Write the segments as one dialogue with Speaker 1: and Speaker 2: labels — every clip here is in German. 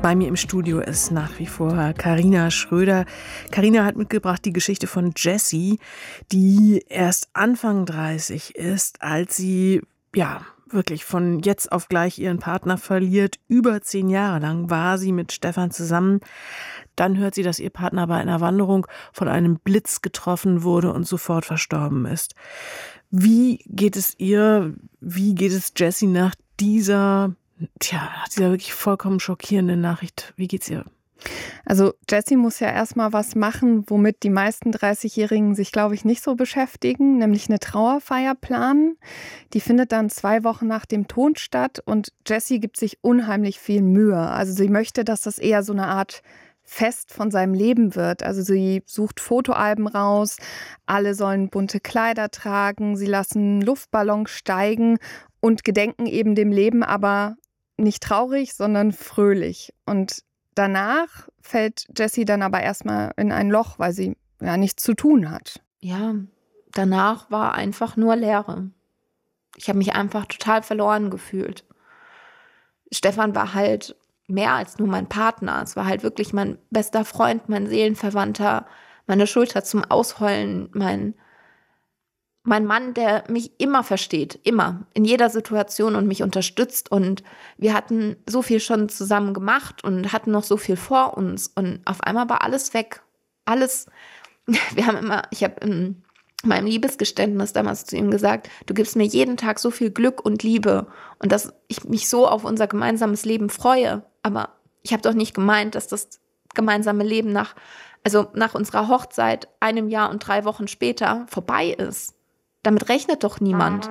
Speaker 1: Bei mir im Studio ist nach wie vor Carina Schröder. Carina hat mitgebracht die Geschichte von Jessie, die erst Anfang 30 ist, als sie, wirklich von jetzt auf gleich ihren Partner verliert. Über 10 Jahre lang war sie mit Stefan zusammen. Dann hört sie, dass ihr Partner bei einer Wanderung von einem Blitz getroffen wurde und sofort verstorben ist. Wie geht es ihr, wie geht es Jessie nach dieser wirklich vollkommen schockierenden Nachricht? Wie geht's ihr?
Speaker 2: Also Jessie muss ja erstmal was machen, womit die meisten 30-Jährigen sich, glaube ich, nicht so beschäftigen, nämlich eine Trauerfeier planen. Die findet dann 2 Wochen nach dem Tod statt und Jessie gibt sich unheimlich viel Mühe. Also sie möchte, dass das eher so eine Art Fest von seinem Leben wird. Also sie sucht Fotoalben raus, alle sollen bunte Kleider tragen, sie lassen Luftballons steigen und gedenken eben dem Leben, aber nicht traurig, sondern fröhlich. Und danach fällt Jessie dann aber erstmal in ein Loch, weil sie nichts zu tun hat.
Speaker 3: Ja, danach war einfach nur Leere. Ich habe mich einfach total verloren gefühlt. Stefan war halt mehr als nur mein Partner. Es war halt wirklich mein bester Freund, mein Seelenverwandter, meine Schulter zum Ausheulen, mein Mann, der mich immer versteht, immer, in jeder Situation und mich unterstützt. Und wir hatten so viel schon zusammen gemacht und hatten noch so viel vor uns. Und auf einmal war alles weg. Alles. Ich habe in meinem Liebesgeständnis damals zu ihm gesagt, du gibst mir jeden Tag so viel Glück und Liebe und dass ich mich so auf unser gemeinsames Leben freue. Aber ich habe doch nicht gemeint, dass das gemeinsame Leben nach unserer Hochzeit 1 Jahr und 3 Wochen später vorbei ist. Damit rechnet doch niemand.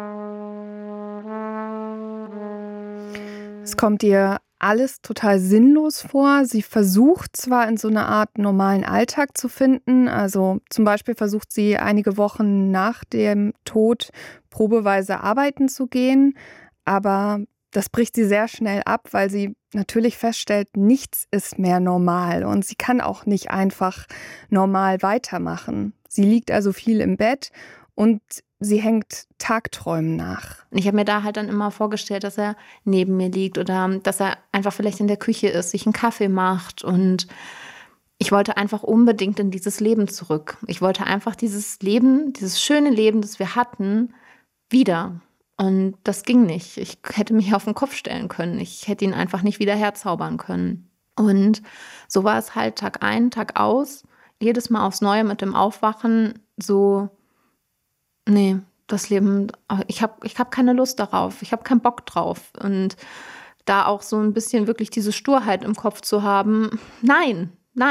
Speaker 2: Es kommt ihr alles total sinnlos vor. Sie versucht zwar in so eine Art normalen Alltag zu finden, also zum Beispiel versucht sie einige Wochen nach dem Tod probeweise arbeiten zu gehen, aber das bricht sie sehr schnell ab, weil sie natürlich feststellt, nichts ist mehr normal und sie kann auch nicht einfach normal weitermachen. Sie liegt also viel im Bett und sie hängt Tagträumen nach.
Speaker 3: Ich habe mir da halt dann immer vorgestellt, dass er neben mir liegt oder dass er einfach vielleicht in der Küche ist, sich einen Kaffee macht. Und ich wollte einfach unbedingt in dieses Leben zurück. Ich wollte einfach dieses Leben, dieses schöne Leben, das wir hatten, wieder. Und das ging nicht. Ich hätte mich auf den Kopf stellen können. Ich hätte ihn einfach nicht wieder herzaubern können. Und so war es halt Tag ein, Tag aus. Jedes Mal aufs Neue mit dem Aufwachen so, nee, das Leben, ich hab keine Lust darauf, ich habe keinen Bock drauf. Und da auch so ein bisschen wirklich diese Sturheit im Kopf zu haben, nein.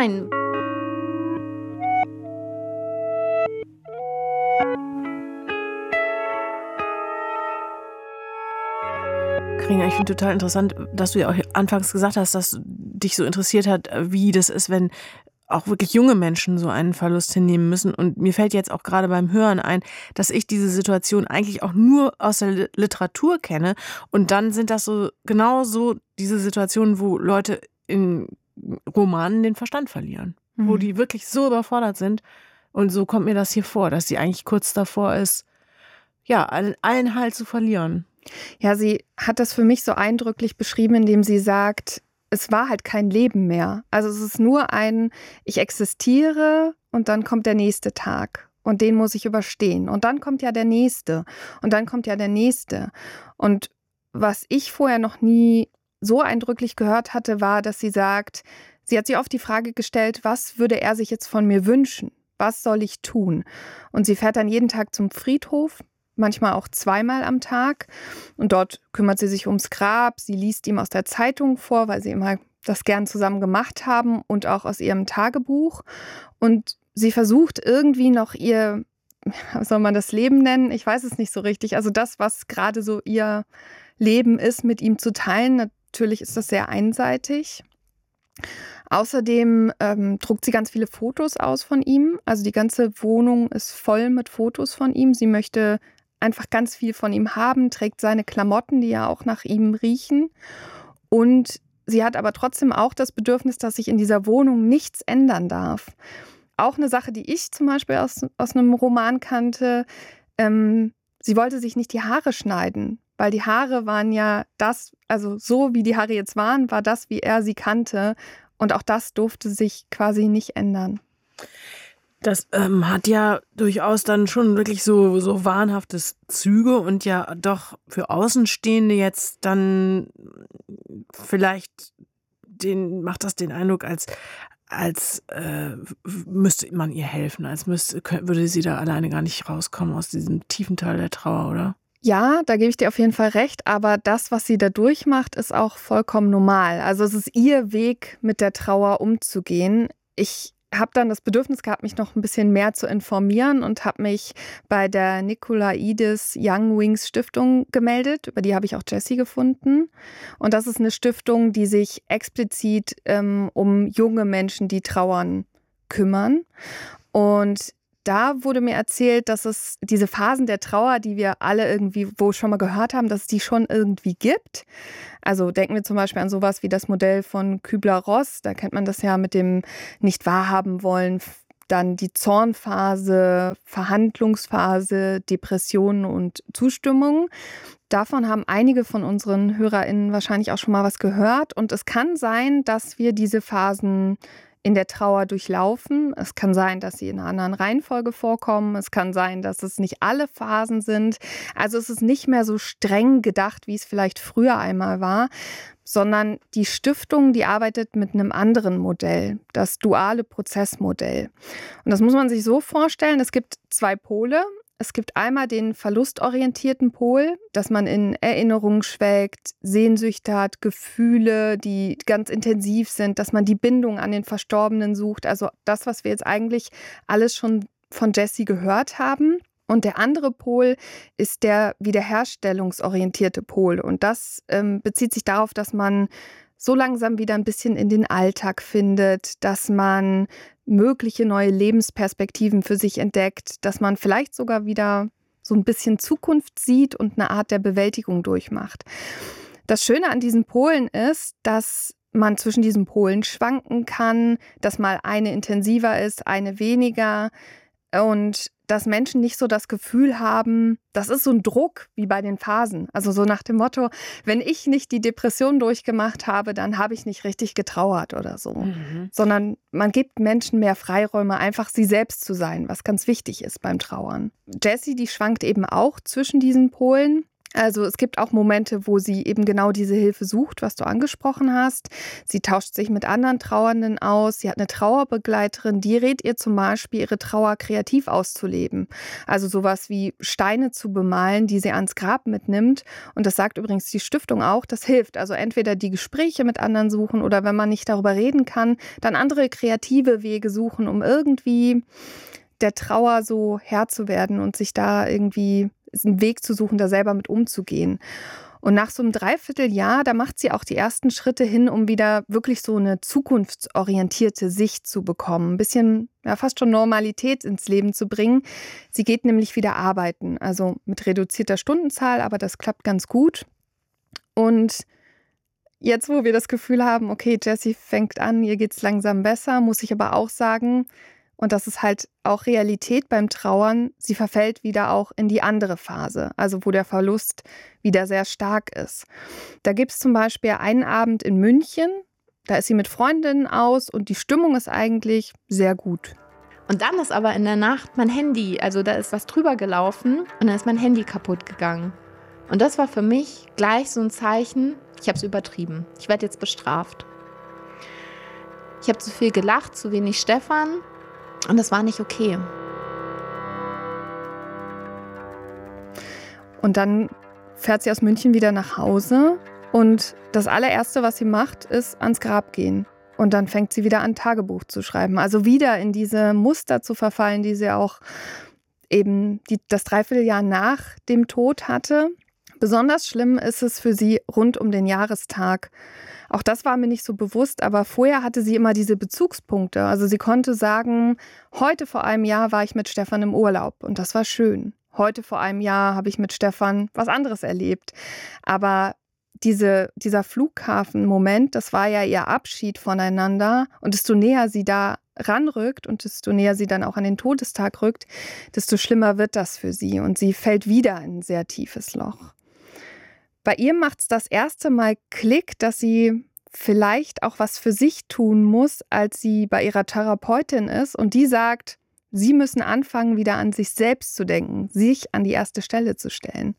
Speaker 1: Carina, ich finde total interessant, dass du ja auch anfangs gesagt hast, dass dich so interessiert hat, wie das ist, wenn auch wirklich junge Menschen so einen Verlust hinnehmen müssen. Und mir fällt jetzt auch gerade beim Hören ein, dass ich diese Situation eigentlich auch nur aus der Literatur kenne. Und dann sind das so genau so diese Situationen, wo Leute in Romanen den Verstand verlieren. Wo die wirklich so überfordert sind. Und so kommt mir das hier vor, dass sie eigentlich kurz davor ist, allen Halt zu verlieren.
Speaker 2: Ja, sie hat das für mich so eindrücklich beschrieben, indem sie sagt, es war halt kein Leben mehr. Also es ist nur ich existiere und dann kommt der nächste Tag und den muss ich überstehen. Und dann kommt ja der nächste und dann kommt ja der nächste. Und was ich vorher noch nie so eindrücklich gehört hatte, war, dass sie sagt, sie hat sich oft die Frage gestellt, was würde er sich jetzt von mir wünschen? Was soll ich tun? Und sie fährt dann jeden Tag zum Friedhof, manchmal auch 2-mal am Tag. Und dort kümmert sie sich ums Grab. Sie liest ihm aus der Zeitung vor, weil sie immer das gern zusammen gemacht haben und auch aus ihrem Tagebuch. Und sie versucht irgendwie noch ihr, was soll man das Leben nennen? Ich weiß es nicht so richtig. Also das, was gerade so ihr Leben ist, mit ihm zu teilen. Natürlich ist das sehr einseitig. Außerdem druckt sie ganz viele Fotos aus von ihm. Also die ganze Wohnung ist voll mit Fotos von ihm. Sie möchte einfach ganz viel von ihm haben, trägt seine Klamotten, die ja auch nach ihm riechen. Und sie hat aber trotzdem auch das Bedürfnis, dass sich in dieser Wohnung nichts ändern darf. Auch eine Sache, die ich zum Beispiel aus einem Roman kannte. Sie wollte sich nicht die Haare schneiden, weil die Haare waren ja das, also so wie die Haare jetzt waren, war das, wie er sie kannte. Und auch das durfte sich quasi nicht ändern.
Speaker 1: Das hat ja durchaus dann schon wirklich so wahnhaftes Züge und ja doch für Außenstehende jetzt dann vielleicht macht das den Eindruck, als müsste man ihr helfen, würde sie da alleine gar nicht rauskommen aus diesem tiefen Teil der Trauer, oder?
Speaker 2: Ja, da gebe ich dir auf jeden Fall recht, aber das, was sie da durchmacht, ist auch vollkommen normal. Also es ist ihr Weg, mit der Trauer umzugehen. Ich habe dann das Bedürfnis gehabt, mich noch ein bisschen mehr zu informieren und habe mich bei der Nikolaides Young Wings Stiftung gemeldet. Über die habe ich auch Jessie gefunden. Und das ist eine Stiftung, die sich explizit um junge Menschen, die trauern, kümmern. Und da wurde mir erzählt, dass es diese Phasen der Trauer, die wir alle irgendwie wo schon mal gehört haben, dass es die schon irgendwie gibt. Also denken wir zum Beispiel an sowas wie das Modell von Kübler-Ross. Da kennt man das ja mit dem nicht wahrhaben wollen, dann die Zornphase, Verhandlungsphase, Depressionen und Zustimmung. Davon haben einige von unseren HörerInnen wahrscheinlich auch schon mal was gehört. Und es kann sein, dass wir diese Phasen in der Trauer durchlaufen. Es kann sein, dass sie in einer anderen Reihenfolge vorkommen. Es kann sein, dass es nicht alle Phasen sind. Also es ist nicht mehr so streng gedacht, wie es vielleicht früher einmal war, sondern die Stiftung, die arbeitet mit einem anderen Modell, das duale Prozessmodell. Und das muss man sich so vorstellen, es gibt 2 Pole. Es gibt einmal den verlustorientierten Pol, dass man in Erinnerungen schwelgt, Sehnsüchte hat, Gefühle, die ganz intensiv sind, dass man die Bindung an den Verstorbenen sucht. Also das, was wir jetzt eigentlich alles schon von Jessie gehört haben. Und der andere Pol ist der wiederherstellungsorientierte Pol. Und das bezieht sich darauf, dass man so langsam wieder ein bisschen in den Alltag findet, dass man mögliche neue Lebensperspektiven für sich entdeckt, dass man vielleicht sogar wieder so ein bisschen Zukunft sieht und eine Art der Bewältigung durchmacht. Das Schöne an diesen Polen ist, dass man zwischen diesen Polen schwanken kann, dass mal eine intensiver ist, eine weniger und dass Menschen nicht so das Gefühl haben, das ist so ein Druck wie bei den Phasen. Also so nach dem Motto, wenn ich nicht die Depression durchgemacht habe, dann habe ich nicht richtig getrauert oder so. Sondern man gibt Menschen mehr Freiräume, einfach sie selbst zu sein, was ganz wichtig ist beim Trauern. Jessie, die schwankt eben auch zwischen diesen Polen. Also es gibt auch Momente, wo sie eben genau diese Hilfe sucht, was du angesprochen hast. Sie tauscht sich mit anderen Trauernden aus. Sie hat eine Trauerbegleiterin, die rät ihr zum Beispiel, ihre Trauer kreativ auszuleben. Also sowas wie Steine zu bemalen, die sie ans Grab mitnimmt. Und das sagt übrigens die Stiftung auch, das hilft. Also entweder die Gespräche mit anderen suchen oder wenn man nicht darüber reden kann, dann andere kreative Wege suchen, um irgendwie der Trauer so Herr zu werden und sich da irgendwie einen Weg zu suchen, da selber mit umzugehen. Und nach so einem Dreivierteljahr, da macht sie auch die ersten Schritte hin, um wieder wirklich so eine zukunftsorientierte Sicht zu bekommen. Ein bisschen, ja, fast schon Normalität ins Leben zu bringen. Sie geht nämlich wieder arbeiten, also mit reduzierter Stundenzahl, aber das klappt ganz gut. Und jetzt, wo wir das Gefühl haben, okay, Jessie fängt an, ihr geht's langsam besser, muss ich aber auch sagen, und das ist halt auch Realität beim Trauern, sie verfällt wieder auch in die andere Phase, also wo der Verlust wieder sehr stark ist. Da gibt es zum Beispiel einen Abend in München, da ist sie mit Freundinnen aus und die Stimmung ist eigentlich sehr gut.
Speaker 3: Und dann ist aber in der Nacht mein Handy, also da ist was drüber gelaufen und dann ist mein Handy kaputt gegangen. Und das war für mich gleich so ein Zeichen, ich habe es übertrieben, ich werde jetzt bestraft. Ich habe zu viel gelacht, zu wenig Stefan. Und das war nicht okay.
Speaker 2: Und dann fährt sie aus München wieder nach Hause und das allererste, was sie macht, ist ans Grab gehen. Und dann fängt sie wieder an, Tagebuch zu schreiben. Also wieder in diese Muster zu verfallen, die sie auch eben das Dreivierteljahr nach dem Tod hatte. Besonders schlimm ist es für sie rund um den Jahrestag. Auch das war mir nicht so bewusst, aber vorher hatte sie immer diese Bezugspunkte. Also sie konnte sagen, heute vor einem Jahr war ich mit Stefan im Urlaub und das war schön. Heute vor einem Jahr habe ich mit Stefan was anderes erlebt. Aber dieser Flughafenmoment, das war ja ihr Abschied voneinander. Und desto näher sie da ranrückt und desto näher sie dann auch an den Todestag rückt, desto schlimmer wird das für sie. Und sie fällt wieder in ein sehr tiefes Loch. Bei ihr macht es das erste Mal Klick, dass sie vielleicht auch was für sich tun muss, als sie bei ihrer Therapeutin ist und die sagt, sie müssen anfangen, wieder an sich selbst zu denken, sich an die erste Stelle zu stellen.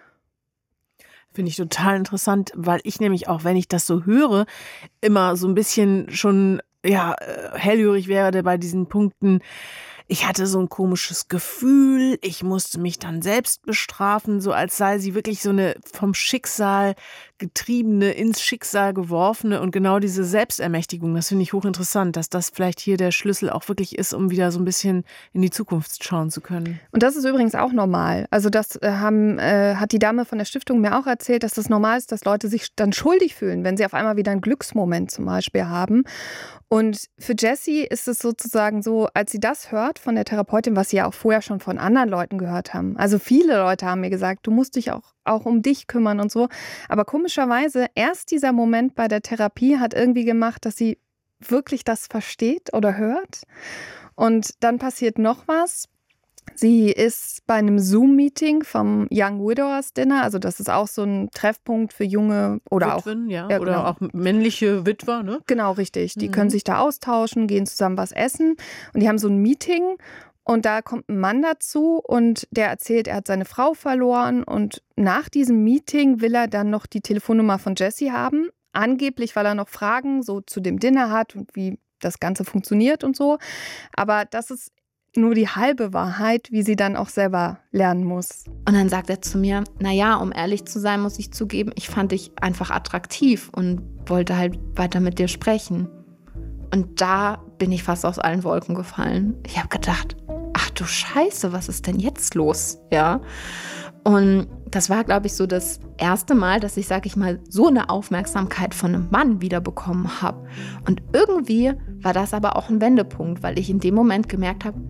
Speaker 1: Finde ich total interessant, weil ich nämlich auch, wenn ich das so höre, immer so ein bisschen schon hellhörig werde bei diesen Punkten. Ich hatte so ein komisches Gefühl, ich musste mich dann selbst bestrafen, so als sei sie wirklich so eine vom Schicksal getriebene, ins Schicksal geworfene und genau diese Selbstermächtigung, das finde ich hochinteressant, dass das vielleicht hier der Schlüssel auch wirklich ist, um wieder so ein bisschen in die Zukunft schauen zu können.
Speaker 2: Und das ist übrigens auch normal. Also das hat die Dame von der Stiftung mir auch erzählt, dass das normal ist, dass Leute sich dann schuldig fühlen, wenn sie auf einmal wieder einen Glücksmoment zum Beispiel haben. Und für Jessie ist es sozusagen so, als sie das hört von der Therapeutin, was sie ja auch vorher schon von anderen Leuten gehört haben. Also viele Leute haben mir gesagt, du musst dich auch um dich kümmern und so. Aber komischerweise, erst dieser Moment bei der Therapie hat irgendwie gemacht, dass sie wirklich das versteht oder hört. Und dann passiert noch was. Sie ist bei einem Zoom-Meeting vom Young Widowers Dinner, also das ist auch so ein Treffpunkt für junge oder
Speaker 1: Witwen,
Speaker 2: auch
Speaker 1: oder
Speaker 2: genau.
Speaker 1: auch männliche Witwer, ne?
Speaker 2: Genau, richtig. Die können sich da austauschen, gehen zusammen was essen und die haben so ein Meeting und da kommt ein Mann dazu und der erzählt, er hat seine Frau verloren und nach diesem Meeting will er dann noch die Telefonnummer von Jessie haben, angeblich, weil er noch Fragen so zu dem Dinner hat und wie das Ganze funktioniert und so, aber das ist nur die halbe Wahrheit, wie sie dann auch selber lernen muss.
Speaker 3: Und dann sagt er zu mir, naja, um ehrlich zu sein, muss ich zugeben, ich fand dich einfach attraktiv und wollte halt weiter mit dir sprechen. Und da bin ich fast aus allen Wolken gefallen. Ich habe gedacht, ach du Scheiße, was ist denn jetzt los? Ja. Und das war, glaube ich, so das erste Mal, dass ich, sag ich mal, so eine Aufmerksamkeit von einem Mann wiederbekommen habe. Und irgendwie war das aber auch ein Wendepunkt, weil ich in dem Moment gemerkt habe,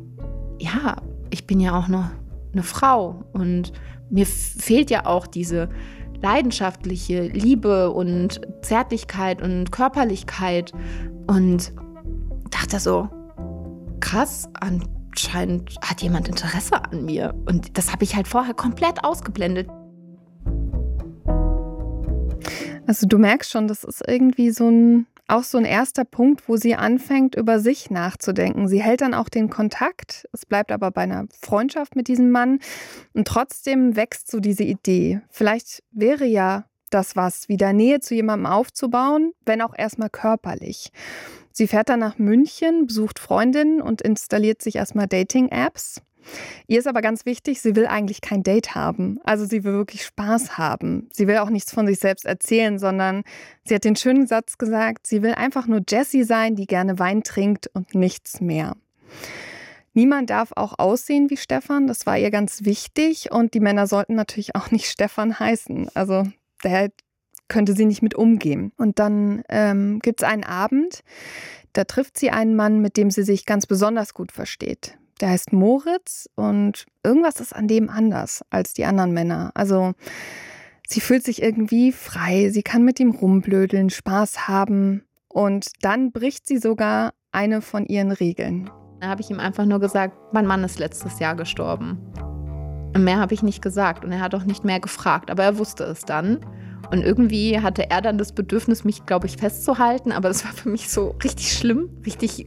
Speaker 3: ja, ich bin ja auch noch eine Frau und mir fehlt ja auch diese leidenschaftliche Liebe und Zärtlichkeit und Körperlichkeit und dachte so, krass, anscheinend hat jemand Interesse an mir und das habe ich halt vorher komplett ausgeblendet.
Speaker 2: Also du merkst schon, das ist irgendwie auch so ein erster Punkt, wo sie anfängt, über sich nachzudenken. Sie hält dann auch den Kontakt, es bleibt aber bei einer Freundschaft mit diesem Mann und trotzdem wächst so diese Idee. Vielleicht wäre ja das was, wieder Nähe zu jemandem aufzubauen, wenn auch erstmal körperlich. Sie fährt dann nach München, besucht Freundinnen und installiert sich erstmal Dating-Apps. Ihr ist aber ganz wichtig, sie will eigentlich kein Date haben. Also sie will wirklich Spaß haben. Sie will auch nichts von sich selbst erzählen, sondern sie hat den schönen Satz gesagt, sie will einfach nur Jessie sein, die gerne Wein trinkt und nichts mehr. Niemand darf auch aussehen wie Stefan, das war ihr ganz wichtig. Und die Männer sollten natürlich auch nicht Stefan heißen. Also daher könnte sie nicht mit umgehen. Und dann gibt es einen Abend, da trifft sie einen Mann, mit dem sie sich ganz besonders gut versteht. Der heißt Moritz und irgendwas ist an dem anders als die anderen Männer. Also sie fühlt sich irgendwie frei, sie kann mit ihm rumblödeln, Spaß haben und dann bricht sie sogar eine von ihren Regeln.
Speaker 3: Da habe ich ihm einfach nur gesagt, mein Mann ist letztes Jahr gestorben. Und mehr habe ich nicht gesagt und er hat auch nicht mehr gefragt, aber er wusste es dann. Und irgendwie hatte er dann das Bedürfnis, mich, glaube ich, festzuhalten, aber das war für mich so richtig schlimm, richtig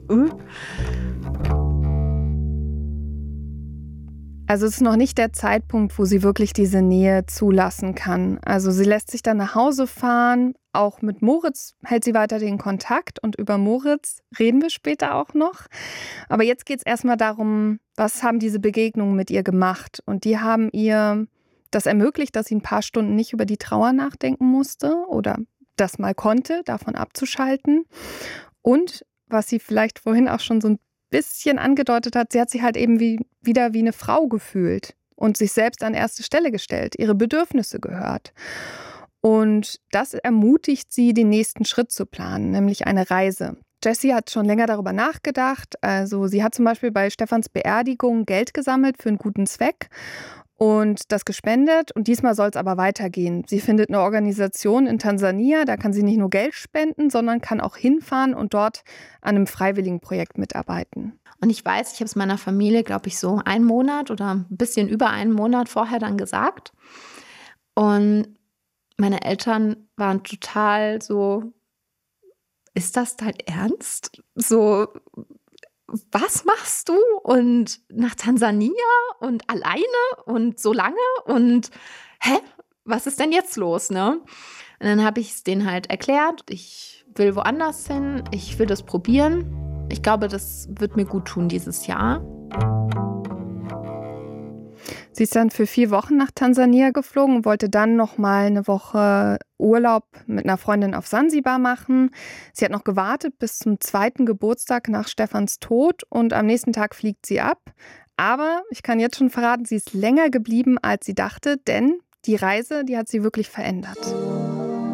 Speaker 2: Also es ist noch nicht der Zeitpunkt, wo sie wirklich diese Nähe zulassen kann. Also sie lässt sich dann nach Hause fahren. Auch mit Moritz hält sie weiter den Kontakt und über Moritz reden wir später auch noch. Aber jetzt geht es erstmal darum, was haben diese Begegnungen mit ihr gemacht? Und die haben ihr das ermöglicht, dass sie ein paar Stunden nicht über die Trauer nachdenken musste oder das mal konnte, davon abzuschalten. Und was sie vielleicht vorhin auch schon so ein bisschen angedeutet hat, sie hat sich halt eben wieder wie eine Frau gefühlt und sich selbst an erste Stelle gestellt, ihre Bedürfnisse gehört. Und das ermutigt sie, den nächsten Schritt zu planen, nämlich eine Reise. Jessie hat schon länger darüber nachgedacht. Also sie hat zum Beispiel bei Stefans Beerdigung Geld gesammelt für einen guten Zweck und das gespendet. Und diesmal soll es aber weitergehen. Sie findet eine Organisation in Tansania, da kann sie nicht nur Geld spenden, sondern kann auch hinfahren und dort an einem Freiwilligenprojekt mitarbeiten.
Speaker 3: Und ich weiß, ich habe es meiner Familie, glaube ich, so einen Monat oder ein bisschen über einen Monat vorher dann gesagt. Und Meine Eltern waren total so, ist das dein Ernst? So, was machst du? Und nach Tansania und alleine und so lange? Und was ist denn jetzt los, ne? Und dann habe ich es denen halt erklärt, ich will woanders hin, ich will das probieren. Ich glaube, das wird mir gut tun dieses Jahr.
Speaker 2: Sie ist dann für 4 Wochen nach Tansania geflogen und wollte dann noch mal eine Woche Urlaub mit einer Freundin auf Sansibar machen. Sie hat noch gewartet bis zum 2. Geburtstag nach Stefans Tod und am nächsten Tag fliegt sie ab. Aber ich kann jetzt schon verraten, sie ist länger geblieben, als sie dachte, denn die Reise, die hat sie wirklich verändert.